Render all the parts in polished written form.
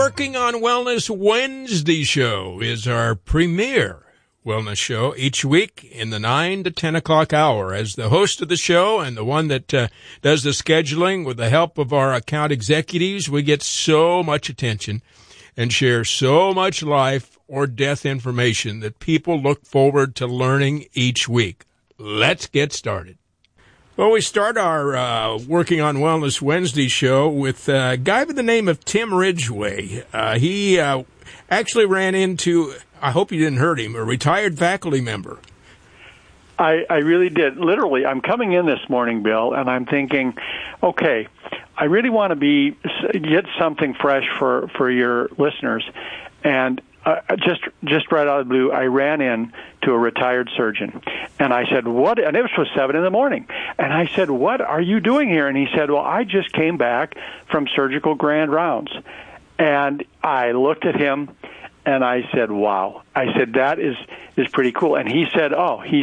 Working on Wellness Wednesday show is our premier wellness show each week in the 9 to 10 o'clock hour. As the host of the show and the one that does the scheduling with the help of our account executives, we get so much attention and share so much life or death information that people look forward to learning each week. Let's get started. Well, we start our Working on Wellness Wednesday show with a guy by the name of Tim Ridgway. He actually ran into, I hope you didn't hurt him, a retired faculty member. I really did. Literally, I'm coming in this morning, Bill, and I'm thinking, okay, I really want to get something fresh for your listeners. And just right out of the blue, I ran in to a retired surgeon, and I said, "What?" And it was 7 a.m. And I said, "What are you doing here?" And he said, "Well, I just came back from surgical grand rounds." And I looked at him, and I said, "Wow." I said, "That is pretty cool." And he said,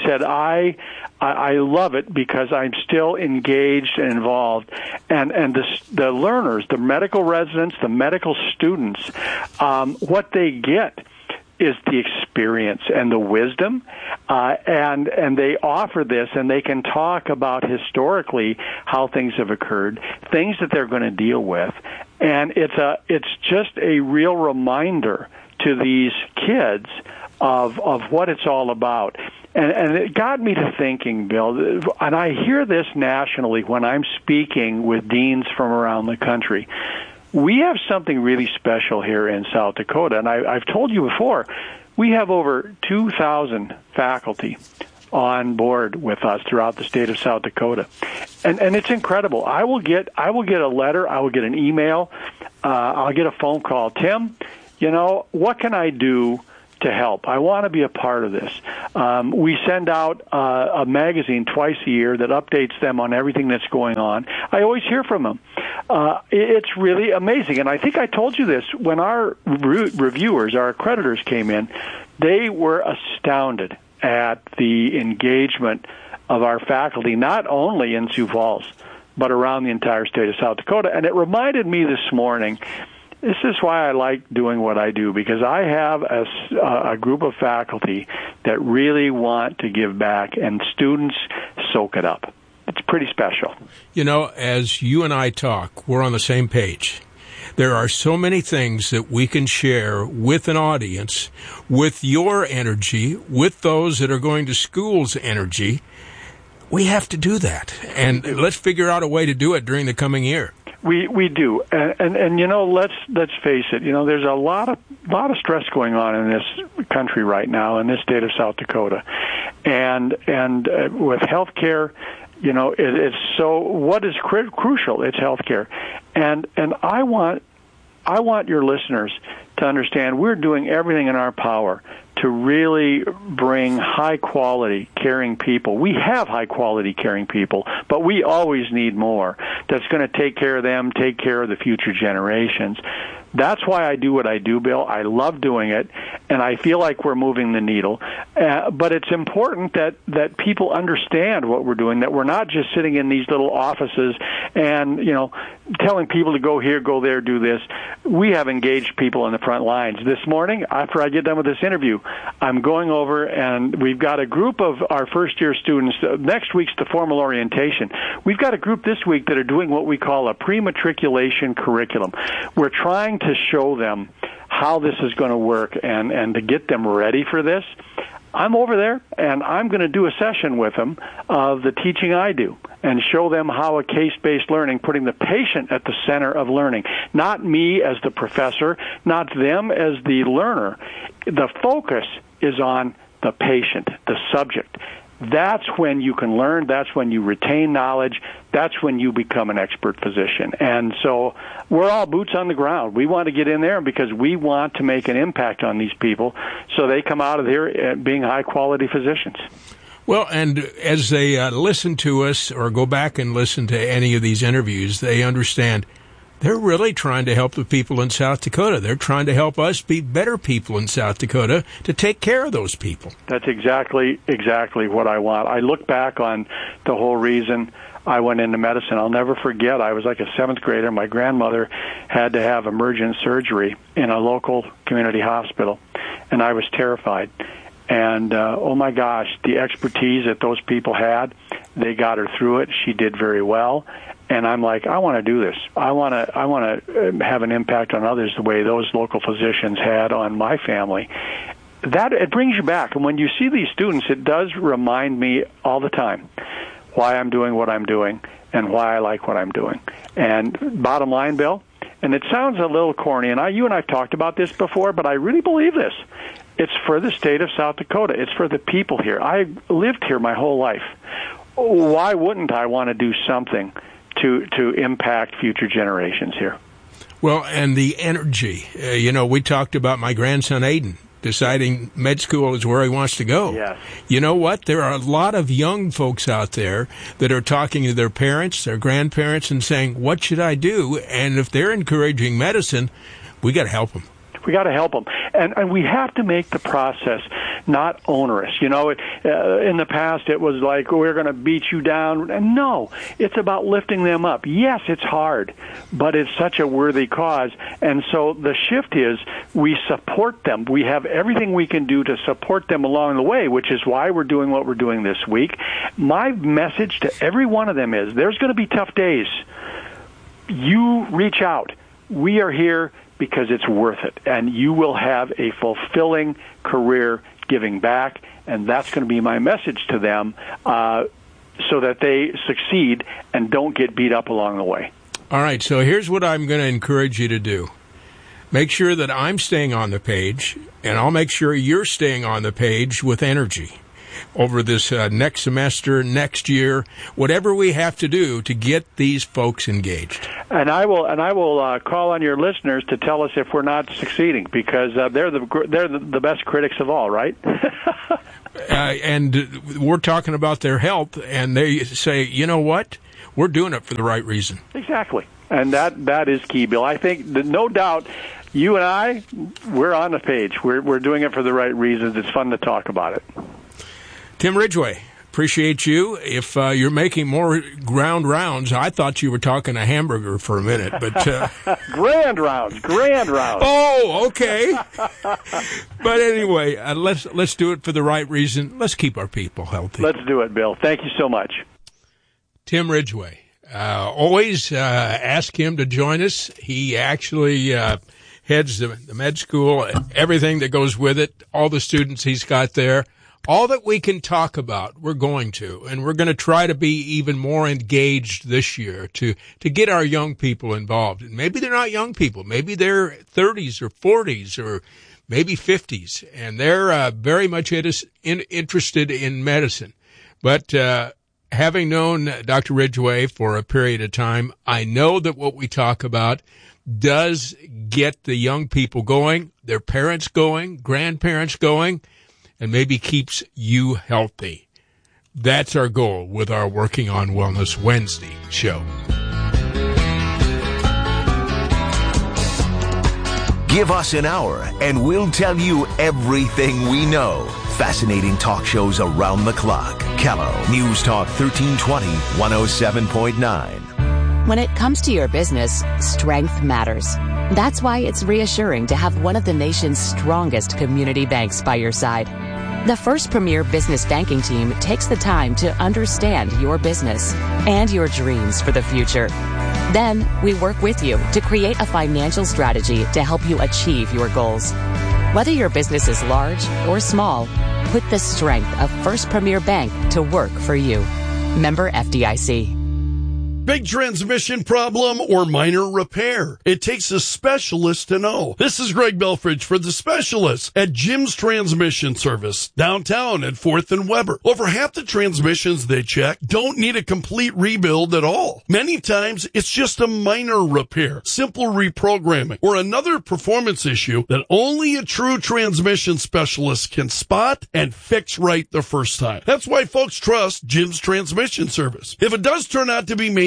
I love it because I'm still engaged and involved. And the learners, the medical residents, the medical students, what they get is the experience and the wisdom, and they offer this, and they can talk about historically how things have occurred, things that they're going to deal with. And it's just a real reminder to these kids of what it's all about. And it got me to thinking, Bill, and I hear this nationally when I'm speaking with deans from around the country. We have something really special here in South Dakota, and I've told you before, we have over 2,000 faculty on board with us throughout the state of South Dakota, and it's incredible. I will get a letter, I will get an email, I'll get a phone call. Tim, what can I do to help? I want to be a part of this. We send out a magazine twice a year that updates them on everything that's going on. I always hear from them. It's really amazing. And I think I told you this when our reviewers, our accreditors came in. They were astounded at the engagement of our faculty, not only in Sioux Falls, but around the entire state of South Dakota. And it reminded me this morning, this is why I like doing what I do, because I have a group of faculty that really want to give back, and students soak it up. It's pretty special. As you and I talk, we're on the same page. There are so many things that we can share with an audience, with your energy, with those that are going to school's energy. We have to do that, and let's figure out a way to do it during the coming year. We do, and let's face it. There's a lot of stress going on in this country right now, in this state of South Dakota, and with healthcare, it's so. What is crucial? It's healthcare, and I want your listeners to understand we're doing everything in our power to really bring high-quality caring people. We have high-quality caring people, but we always need more that's going to take care of them, take care of the future generations. That's why I do what I do, Bill. I love doing it, and I feel like we're moving the needle. But it's important that people understand what we're doing, that we're not just sitting in these little offices and, telling people to go here, go there, do this. We have engaged people in the front lines. This morning, after I get done with this interview, I'm going over, and we've got a group of our first-year students. Next week's the formal orientation. We've got a group this week that are doing what we call a pre-matriculation curriculum. We're trying to show them how this is going to work and to get them ready for this. I'm over there, and I'm going to do a session with them of the teaching I do and show them how a case-based learning, putting the patient at the center of learning, not me as the professor, not them as the learner. The focus is on the patient, the subject. That's when you can learn. That's when you retain knowledge. That's when you become an expert physician. And so we're all boots on the ground. We want to get in there because we want to make an impact on these people so they come out of there being high-quality physicians. Well, and as they listen to us or go back and listen to any of these interviews, they understand they're really trying to help the people in South Dakota. They're trying to help us be better people in South Dakota to take care of those people. That's exactly what I want. I look back on the whole reason I went into medicine. I'll never forget, I was like a 7th grader. My grandmother had to have emergent surgery in a local community hospital, and I was terrified. And, oh my gosh, the expertise that those people had, they got her through it. She did very well. And I'm like, I want to do this. I want to have an impact on others the way those local physicians had on my family. That, it brings you back. And when you see these students, it does remind me all the time why I'm doing what I'm doing and why I like what I'm doing. And bottom line, Bill, and it sounds a little corny, and you and I have talked about this before, but I really believe this. It's for the state of South Dakota. It's for the people here. I lived here my whole life. Why wouldn't I want to do something to impact future generations here? Well, and the energy. We talked about my grandson, Aiden, deciding med school is where he wants to go. Yes. You know what? There are a lot of young folks out there that are talking to their parents, their grandparents, and saying, what should I do? And if they're encouraging medicine, we got to help them. We got to help them, and we have to make the process not onerous. In the past it was like, we're going to beat you down. And no, it's about lifting them up. Yes, it's hard, but it's such a worthy cause. And so the shift is we support them. We have everything we can do to support them along the way, which is why we're doing what we're doing this week. My message to every one of them is there's going to be tough days. You reach out. We are here because it's worth it, and you will have a fulfilling career giving back, and that's going to be my message to them so that they succeed and don't get beat up along the way. All right, so here's what I'm going to encourage you to do. Make sure that I'm staying on the page, and I'll make sure you're staying on the page with energy over this next semester, next year, whatever we have to do to get these folks engaged. And I will call on your listeners to tell us if we're not succeeding, because they're the best critics of all, right? And we're talking about their health, and they say, you know what? We're doing it for the right reason. Exactly. And that is key, Bill. I think that no doubt you and we're on the page. We're doing it for the right reasons. It's fun to talk about it. Tim Ridgway, appreciate you. If you're making more ground rounds, I thought you were talking a hamburger for a minute, but grand rounds. Oh, okay. But anyway, let's do it for the right reason. Let's keep our people healthy. Let's do it, Bill. Thank you so much. Tim Ridgway. Always ask him to join us. He actually heads the med school, everything that goes with it, all the students he's got there. All that we can talk about, we're going to, and we're going to try to be even more engaged this year to get our young people involved. And maybe they're not young people. Maybe they're 30s or 40s or maybe 50s, and they're very much interested in medicine. But having known Dr. Ridgway for a period of time, I know that what we talk about does get the young people going, their parents going, grandparents going, and maybe keeps you healthy. That's our goal with our Working on Wellness Wednesday show. Give us an hour and we'll tell you everything we know. Fascinating talk shows around the clock. Kello News Talk 1320, 107.9. When it comes to your business, strength matters. That's why it's reassuring to have one of the nation's strongest community banks by your side. The First Premier Business Banking Team takes the time to understand your business and your dreams for the future. Then we work with you to create a financial strategy to help you achieve your goals. Whether your business is large or small, put the strength of First Premier Bank to work for you. Member FDIC. Big transmission problem or minor repair? It takes a specialist to know. This is Greg Belfridge for the specialists at Jim's Transmission Service, downtown at 4th and Weber. Over half the transmissions they check don't need a complete rebuild at all. Many times, it's just a minor repair, simple reprogramming, or another performance issue that only a true transmission specialist can spot and fix right the first time. That's why folks trust Jim's Transmission Service. If it does turn out to be major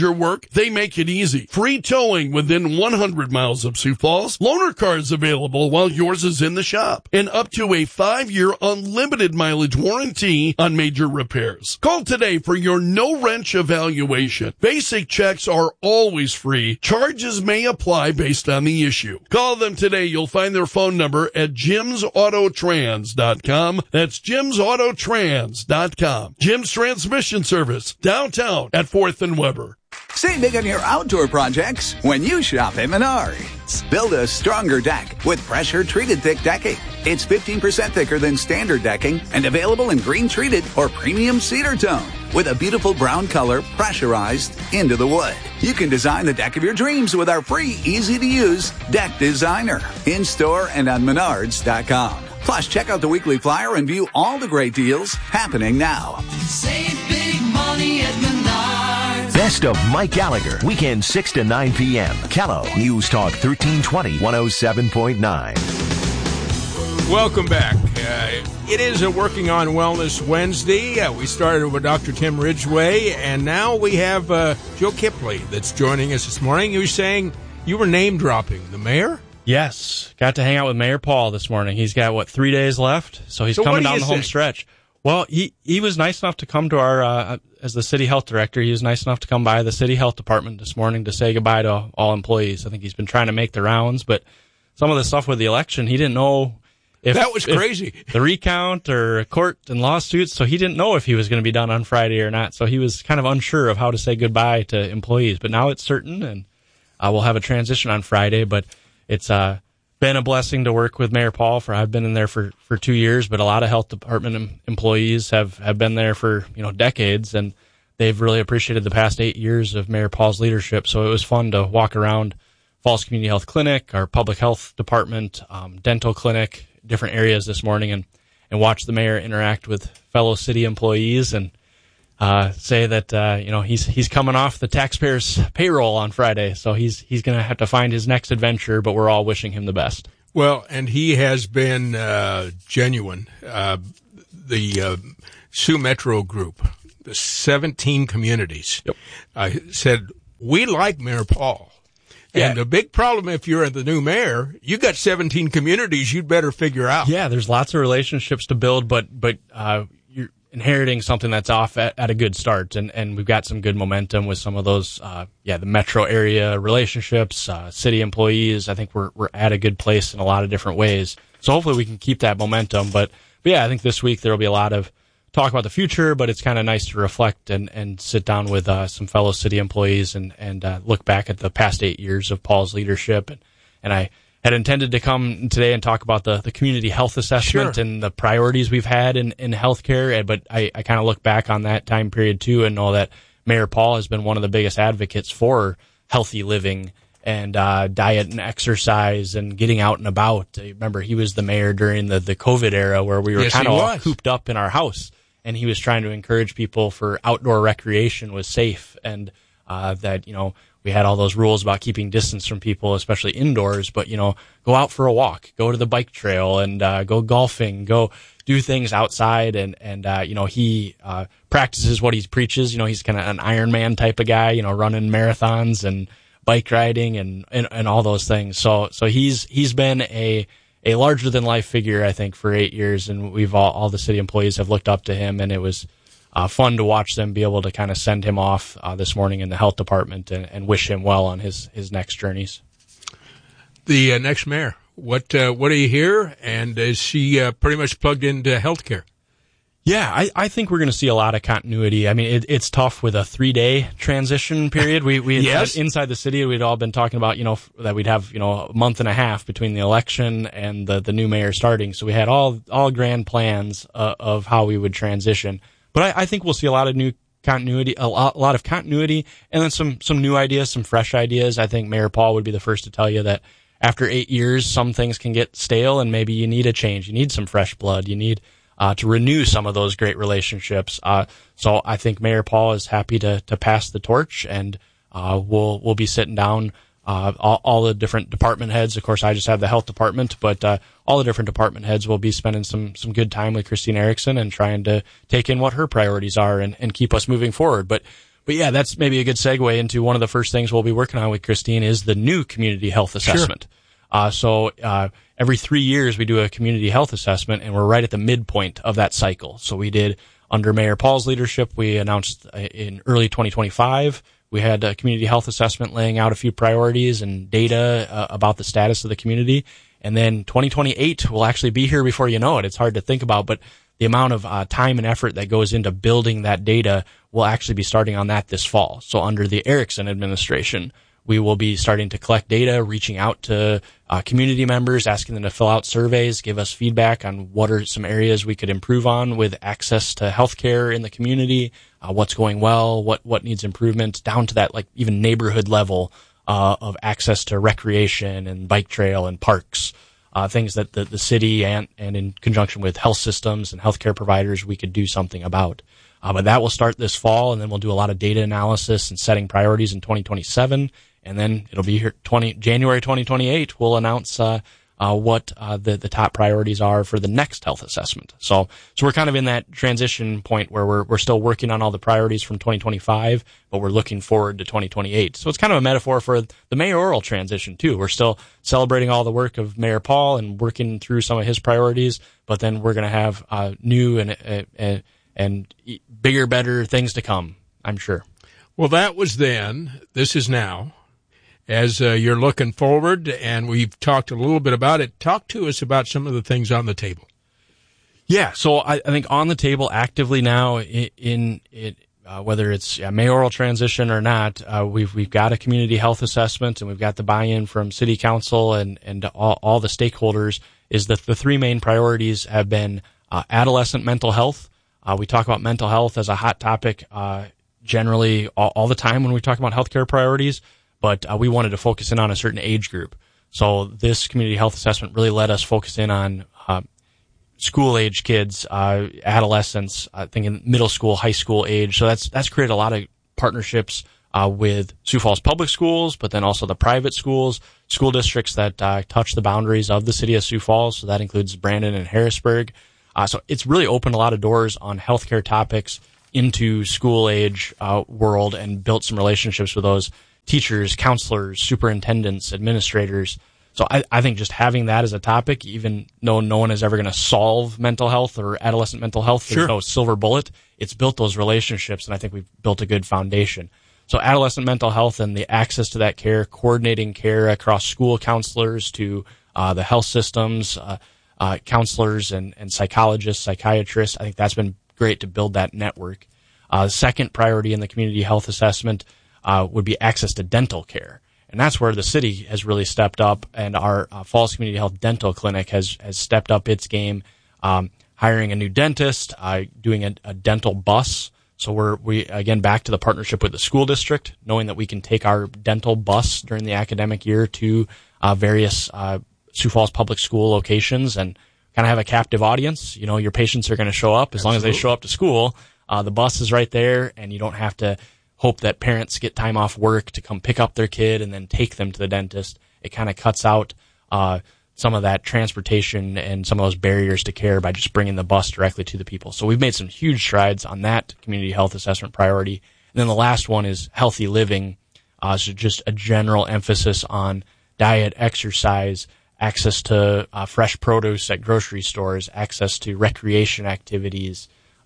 your work, they make it easy. Free towing within 100 miles of Sioux Falls. Loaner cars available while yours is in the shop. And up to a 5-year unlimited mileage warranty on major repairs. Call today for your no-wrench evaluation. Basic checks are always free. Charges may apply based on the issue. Call them today. You'll find their phone number at jimsautotrans.com. That's jimsautotrans.com. Jim's Transmission Service, downtown at 4th and Weber. Save big on your outdoor projects when you shop at Menards. Build a stronger deck with pressure-treated thick decking. It's 15% thicker than standard decking and available in green-treated or premium cedar tone with a beautiful brown color pressurized into the wood. You can design the deck of your dreams with our free, easy-to-use Deck Designer in-store and on Menards.com. Plus, check out the weekly flyer and view all the great deals happening now. Save big money at Menards. Best of Mike Gallagher, weekend 6 to 9 p.m. Callow, News Talk 1320, 107.9. Welcome back. It is a Working on Wellness Wednesday. We started with Dr. Tim Ridgway, and now we have Joe Kipley that's joining us this morning. You were saying you were name-dropping the mayor? Yes. Got to hang out with Mayor Paul this morning. He's got, 3 days left? So he's coming down the home stretch. Well, he was nice enough to come to our, as the city health director, he was nice enough to come by the city health department this morning to say goodbye to all employees. I think he's been trying to make the rounds, but some of the stuff with the election, he didn't know if that was crazy. The recount or court and lawsuits, so he didn't know if he was going to be done on Friday or not. So he was kind of unsure of how to say goodbye to employees. But now it's certain, and we'll have a transition on Friday. But it's been a blessing to work with Mayor Paul. I've been in there for 2 years, but a lot of health department employees have been there for decades, and they've really appreciated the past 8 years of Mayor Paul's leadership. So it was fun to walk around Falls Community Health Clinic, our public health department, dental clinic, different areas this morning, and watch the mayor interact with fellow city employees and say that he's coming off the taxpayers' payroll on Friday, so he's going to have to find his next adventure. But we're all wishing him the best. Well, and he has been genuine. The Sioux Metro Group, the 17 communities, said we like Mayor Paul. And the big problem, if you're the new mayor, you got 17 communities you'd better figure out. Yeah, there's lots of relationships to build, but you're inheriting something that's off at a good start, and we've got some good momentum with some of those, the metro area relationships, city employees. I think we're at a good place in a lot of different ways. So hopefully we can keep that momentum. But yeah, I think this week there will be a lot of talk about the future, but it's kind of nice to reflect and sit down with some fellow city employees and look back at the past 8 years of Paul's leadership. And I had intended to come today and talk about the community health assessment and the priorities we've had in healthcare. But I kind of look back on that time period too and know that Mayor Paul has been one of the biggest advocates for healthy living and diet and exercise and getting out and about. Remember, he was the mayor during the COVID era where we were kind of all cooped up in our house. And he was trying to encourage people for outdoor recreation was safe, and that we had all those rules about keeping distance from people, especially indoors. But go out for a walk, go to the bike trail, and go golfing, go do things outside. And he practices what he preaches. He's kind of an Ironman type of guy. Running marathons and bike riding and all those things. So he's been a larger than life figure, I think, for 8 years, and we've all the city employees have looked up to him, and it was fun to watch them be able to kind of send him off this morning in the health department and wish him well on his next journeys. The next mayor, what do you hear? And is she pretty much plugged into healthcare? Yeah, I think we're going to see a lot of continuity. I mean, it's tough with a 3-day transition period. We had inside the city, we'd all been talking about, that we'd have, a month and a half between the election and the new mayor starting. So we had all grand plans of how we would transition. But I think we'll see a lot of new continuity, a lot of continuity, and then some new ideas, some fresh ideas. I think Mayor Paul would be the first to tell you that after 8 years, some things can get stale, and maybe you need a change. You need some fresh blood. You need to renew some of those great relationships. So I think Mayor Paul is happy to pass the torch, and we'll be sitting down, all the different department heads. Of course, I just have the health department, but all the different department heads will be spending some good time with Christine Erickson and trying to take in what her priorities are and keep us moving forward. But But yeah, that's maybe a good segue into one of the first things we'll be working on with Christine is the new community health assessment. So every 3 years we do a community health assessment, and we're right at the midpoint of that cycle. So we did, under Mayor Paul's leadership, we announced in early 2025, we had a community health assessment laying out a few priorities and data about the status of the community. And then 2028 will actually be here before you know it. It's hard to think about, but the amount of time and effort that goes into building that data will actually be starting on that this fall. So under the Erickson administration, we will be starting to collect data, reaching out to community members, asking them to fill out surveys, give us feedback on what are some areas we could improve on with access to healthcare in the community, what's going well, what needs improvement, down to that like even neighborhood level of access to recreation and bike trail and parks, things that the city and in conjunction with health systems and healthcare providers we could do something about. But that will start this fall, and then we'll do a lot of data analysis and setting priorities in 2027. And then it'll be here January 2028. We'll announce what the top priorities are for the next health assessment. So we're kind of in that transition point where we're still working on all the priorities from 2025, but we're looking forward to 2028. So it's kind of a metaphor for the mayoral transition too. We're still celebrating all the work of Mayor Paul and working through some of his priorities, but then we're going to have new and bigger, better things to come, I'm sure. Well, that was then. This is now. As you're looking forward, and we've talked a little bit about it, talk to us about some of the things on the table. Yeah, so I think on the table actively now, in whether it's a mayoral transition or not, we've got a community health assessment, and we've got the buy-in from city council and all the stakeholders. Is that the three main priorities have been adolescent mental health. We talk about mental health as a hot topic generally all the time when we talk about healthcare priorities. But we wanted to focus in on a certain age group. So this community health assessment really let us focus in on school-age kids, adolescents, thinking middle school, high school age. So that's created a lot of partnerships with Sioux Falls Public Schools, but then also the private schools, school districts that touch the boundaries of the city of Sioux Falls. So that includes Brandon and Harrisburg. So it's really opened a lot of doors on healthcare topics into school-age world and built some relationships with those teachers, counselors, superintendents, administrators. So I think just having that as a topic, even though no one is ever going to solve mental health or adolescent mental health, there's no silver bullet. It's built those relationships, and I think we've built a good foundation. So adolescent mental health and the access to that care, coordinating care across school counselors to the health systems, counselors and psychologists, psychiatrists. I think that's been great to build that network. The second priority in the community health assessment would be access to dental care. And that's where the city has really stepped up, and our Falls Community Health Dental Clinic has stepped up its game, hiring a new dentist, doing a dental bus. So we again back to the partnership with the school district, knowing that we can take our dental bus during the academic year to various Sioux Falls public school locations and kind of have a captive audience. You know, your patients are going to show up as long as they show up to school. The bus is right there, and you don't have to hope that parents get time off work to come pick up their kid and then take them to the dentist. It kind of cuts out some of that transportation and some of those barriers to care by just bringing the bus directly to the people. So we've made some huge strides on that community health assessment priority. And then the last one is healthy living. So just a general emphasis on diet, exercise, access to fresh produce at grocery stores, access to recreation activities,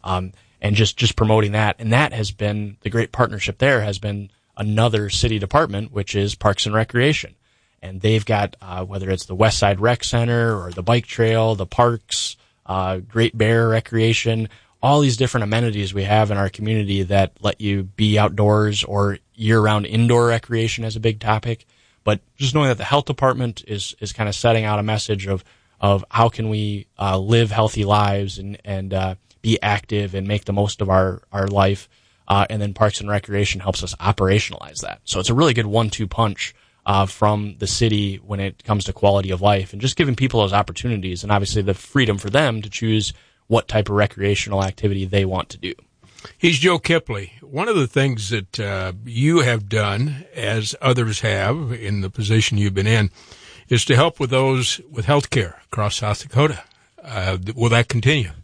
and just promoting that. And that has been, the great partnership there has been another city department, which is Parks and Recreation. And they've got, whether it's the West Side Rec Center or the bike trail, the parks, Great Bear Recreation, all these different amenities we have in our community that let you be outdoors, or year-round indoor recreation as a big topic. But just knowing that the health department is kind of setting out a message of how can we live healthy lives and be active and make the most of our life. And then Parks and Recreation helps us operationalize that. So it's a really good 1-2 punch from the city when it comes to quality of life and just giving people those opportunities and obviously the freedom for them to choose what type of recreational activity they want to do. He's Joe Kipley. One of the things that you have done, as others have in the position you've been in, is to help with those with health care across South Dakota. Will that continue?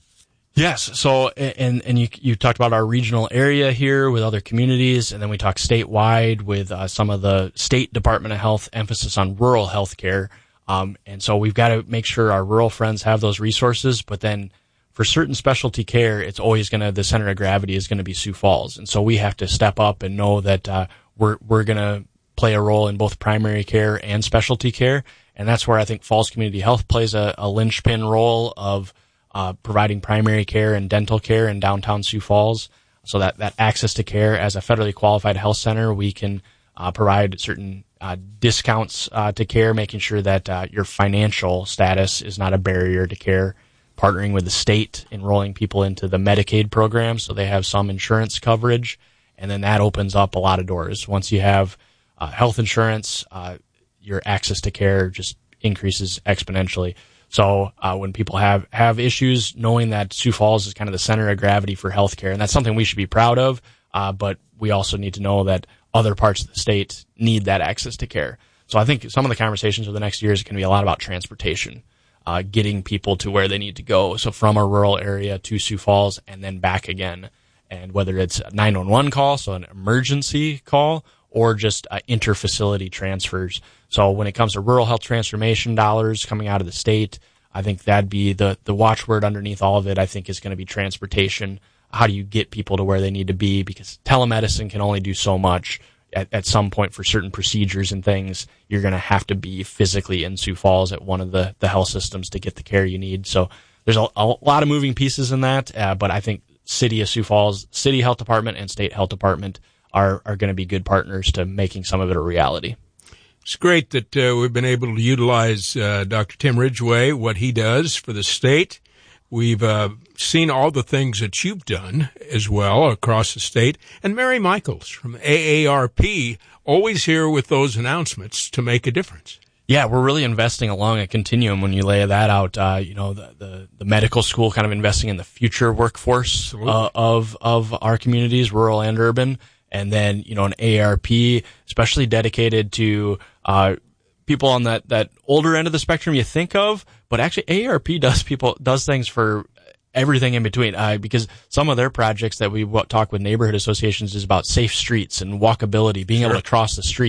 Yes. So, and you talked about our regional area here with other communities, and then we talked statewide with some of the state Department of Health emphasis on rural health care. And so we've got to make sure our rural friends have those resources, but then for certain specialty care, it's always the center of gravity is going to be Sioux Falls. And so we have to step up and know that we're going to play a role in both primary care and specialty care. And that's where I think Falls Community Health plays a linchpin role of providing primary care and dental care in downtown Sioux Falls, so that access to care. As a federally qualified health center, we can provide certain discounts to care, making sure that your financial status is not a barrier to care. Partnering with the state, enrolling people into the Medicaid program so they have some insurance coverage, and then that opens up a lot of doors. Once you have health insurance, your access to care just increases exponentially. So when people have issues, knowing that Sioux Falls is kind of the center of gravity for healthcare, and that's something we should be proud of, but we also need to know that other parts of the state need that access to care. So I think some of the conversations over the next years can be a lot about transportation, getting people to where they need to go. So from a rural area to Sioux Falls and then back again. And whether it's a 911 call, so an emergency call, or just interfacility transfers. So when it comes to rural health transformation dollars coming out of the state, I think that'd be the watchword underneath all of it, I think, is going to be transportation. How do you get people to where they need to be? Because telemedicine can only do so much. At some point, for certain procedures and things, you're going to have to be physically in Sioux Falls at one of the health systems to get the care you need. So there's a lot of moving pieces in that, but I think City of Sioux Falls, City Health Department and State Health Department are going to be good partners to making some of it a reality. It's great that we've been able to utilize Dr. Tim Ridgway, what he does for the state. We've seen all the things that you've done as well across the state. And Mary Michaels from AARP, always here with those announcements to make a difference. Yeah, we're really investing along a continuum when you lay that out. The medical school kind of investing in the future workforce of our communities, rural and urban. And then, an AARP, especially dedicated to people on that older end of the spectrum you think of, but actually AARP does things for everything in between, because some of their projects that we talk with neighborhood associations is about safe streets and walkability, being able to cross the street.